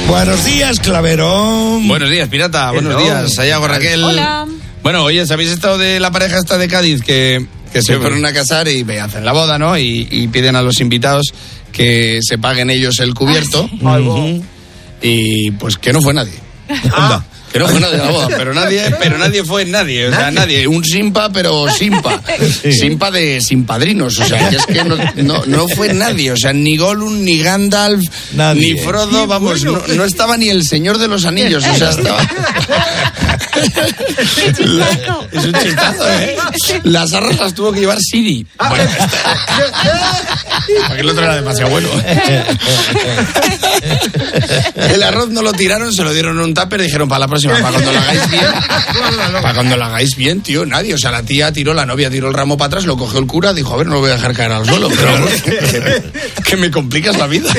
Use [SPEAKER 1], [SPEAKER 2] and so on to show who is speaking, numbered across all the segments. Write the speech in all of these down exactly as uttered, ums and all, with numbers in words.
[SPEAKER 1] Buenos días, Claverón.
[SPEAKER 2] Buenos días, pirata. Buenos
[SPEAKER 1] Hello.
[SPEAKER 2] días, Sayago, Raquel.
[SPEAKER 3] Hola.
[SPEAKER 2] Bueno, oye, ¿sabéis estado de la pareja esta de Cádiz que, que se fueron a casar y me hacen la boda, ¿no? Y, y piden a los invitados que se paguen ellos el cubierto.
[SPEAKER 1] Ah, sí.
[SPEAKER 2] Uh-huh. Y pues que no fue nadie. Anda. Que no fue nadie a la boda, pero nadie, pero nadie fue nadie, o sea, nadie, un simpa, pero simpa,
[SPEAKER 1] Sí.
[SPEAKER 2] simpa de sin padrinos, o sea, que es que no, no, no fue nadie, o sea, ni Gollum, ni Gandalf,
[SPEAKER 1] Nadie.
[SPEAKER 2] ni Frodo, vamos, no, no estaba ni el Señor de los Anillos, o sea, estaba... La- es un chistazo, ¿eh? Las arras las tuvo que llevar Siri. Bueno, porque el otro era demasiado bueno. El arroz no lo tiraron, se lo dieron en un tupper y dijeron para la próxima, para cuando lo hagáis bien. Para cuando lo hagáis bien, tío, nadie. O sea, la tía tiró, la novia tiró el ramo para atrás, lo cogió el cura, dijo, a ver, no lo voy a dejar caer al suelo. Pero vamos, que, que me complicas la vida.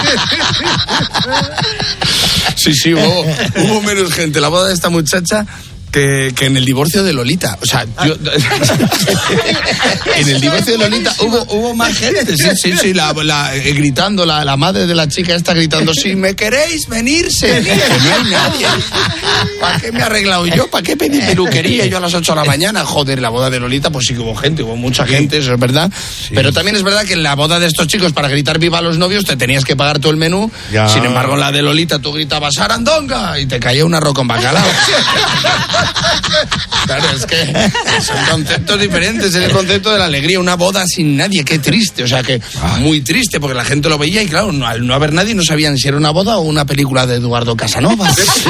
[SPEAKER 2] Sí, sí, hubo, hubo menos gente. La boda de esta muchacha... Que, que en el divorcio de Lolita. O sea, yo... en el divorcio de Lolita hubo, hubo más gente. Sí, sí, sí, la, la, eh, gritando, la, la madre de la chica está gritando, si me queréis, venirse. Que no hay nadie. ¿Para qué me he arreglado yo? ¿Para qué pedí peluquería yo a las ocho de la mañana? Joder, la boda de Lolita, pues sí que hubo gente, hubo mucha gente, eso es verdad. Sí. Pero también es verdad que en la boda de estos chicos, para gritar viva a los novios, te tenías que pagar todo el menú. Ya. Sin embargo, en la de Lolita tú gritabas ¡Sarandonga! Y te caía un arroz con bacalao. Claro, es que son conceptos diferentes. Es el concepto de la alegría, una boda sin nadie, qué triste, o sea que muy triste, porque la gente lo veía y claro, no, al no haber nadie no sabían si era una boda o una película de Eduardo Casanova.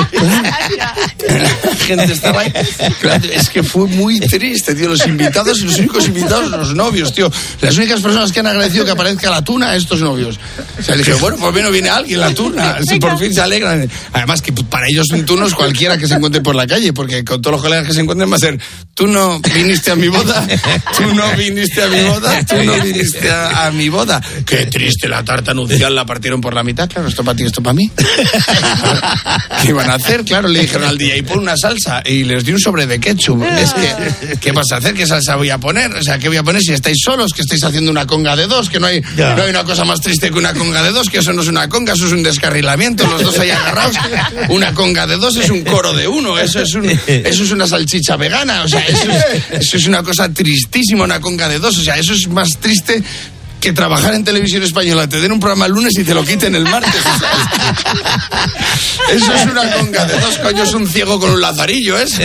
[SPEAKER 2] La gente estaba ahí. Claro, es que fue muy triste, tío, los invitados, los únicos invitados, los novios, tío, las únicas personas que han agradecido que aparezca la tuna a estos novios. O sea, dije, bueno, por lo menos viene alguien, la tuna, si por fin se alegran. Además que para ellos un tuno es cualquiera que se encuentre por la calle, porque con todos los colegas que se encuentren va a ser, tú no viniste a mi boda, tú no viniste a mi boda, tú no viniste a, a mi boda. Qué triste, la tarta nupcial la partieron por la mitad, claro, esto para ti, esto para mí. ¿Qué iban a hacer? Claro, le dijeron al D J, pon una salsa y les di un sobre de ketchup. Es que, ¿qué vas a hacer? ¿Qué salsa voy a poner? O sea, ¿qué voy a poner si estáis solos? Que estáis haciendo una conga de dos, que no hay, no hay una cosa más triste que una conga de dos, que eso no es una conga, eso es un descarrilamiento, los dos ahí agarrados. Una conga de dos es un coro de uno, eso es un, eso es una salchicha vegana, o sea, eso es, eso es una cosa tristísima, una conga de dos, o sea, eso es más triste que trabajar en Televisión Española, te den un programa el lunes y te lo quiten el martes. Eso es una conga de dos, coño, es un ciego con un lazarillo, ¿es?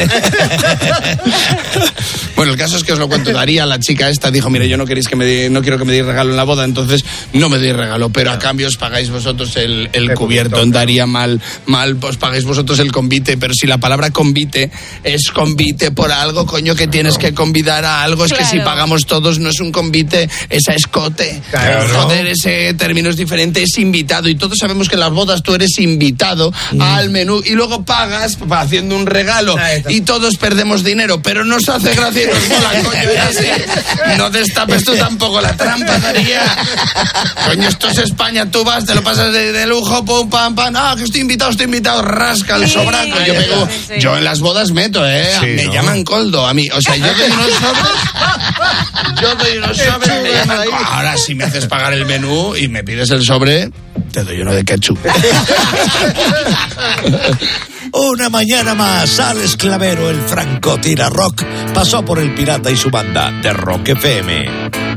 [SPEAKER 2] Bueno, el caso es que os lo cuento. Daría, la chica esta, dijo, mire, yo no queréis que me de, no quiero que me deis regalo en la boda, entonces no me deis regalo, pero a cambio os pagáis vosotros el, el cubierto. Daría mal, mal, os pagáis vosotros el convite, pero si la palabra convite es convite por algo, coño, que tienes que convidar a algo, es claro. Que si pagamos todos no es un convite, es a escote. Claro. Joder, ese término es diferente, es invitado, y todos sabemos que en las bodas tú eres invitado mm. al menú y luego pagas haciendo un regalo y todos perdemos dinero, pero nos hace gracia y nos mola, coño, ya sí. No destapes tú tampoco la trampa, Daría. Coño, esto es España, tú vas, te lo pasas de, de lujo, pum, pam, pam, ah, que estoy invitado, estoy invitado, rasca el sobraco. Yo, pego, yo en las bodas meto, eh, sí, me ¿no? llaman coldo a mí, o sea, yo doy unos sobres, yo doy unos sobres, me llaman coldo. Ahora si me haces pagar el menú y me pides el sobre, te doy uno de ketchup.
[SPEAKER 1] Una mañana más, Alex Clavero, el franco tira rock, pasó por el pirata y su banda de Rock F M.